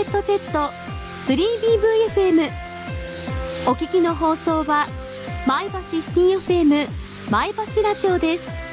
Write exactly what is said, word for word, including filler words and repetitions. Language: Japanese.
スト ゼットスリービーブイエフエム。 お聞きの放送は前橋シティ エフエム 前橋ラジオです。